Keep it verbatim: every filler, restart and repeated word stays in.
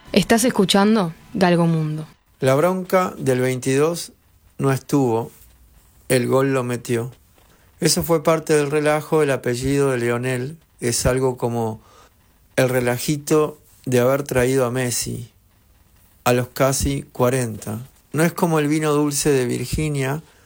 Estás escuchando Galgo Mundo. La bronca del veintidós no estuvo, el gol lo metió. Eso fue parte del relajo. El apellido de Lionel es algo como el relajito de haber traído a Messi a los casi cuarenta. No es como el vino dulce de Virginia,